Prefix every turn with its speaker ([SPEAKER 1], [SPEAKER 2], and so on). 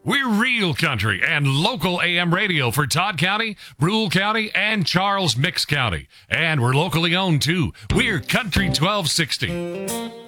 [SPEAKER 1] We're real country and local AM radio for Todd County, Brule County, and Charles Mix County. And we're locally owned, too. We're Country 1260.